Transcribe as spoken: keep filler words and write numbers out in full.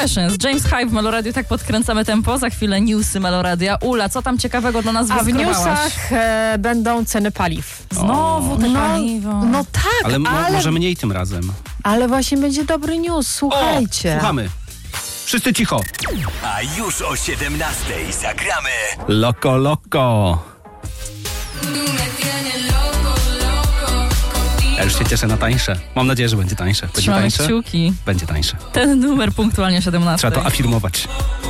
Confessions, James Hype w Meloradiu, tak podkręcamy tempo. Za chwilę newsy Meloradia. Ula, co tam ciekawego dla nas A w wyskrobałaś? newsach e, będą ceny paliw. Znowu te No, paliwo. no tak, Ale, ale, mo- ale, może mniej tym razem. właśnie będzie dobry news, słuchajcie. O, słuchamy. Wszyscy cicho. A już o siedemnastej zagramy Loko, loko. Ja już się cieszę na tańsze. Mam nadzieję, że będzie tańsze. Będzie Trzymamy tańsze? kciuki. Będzie tańsze. Ten numer punktualnie o siedemnastej. Trzeba to afirmować.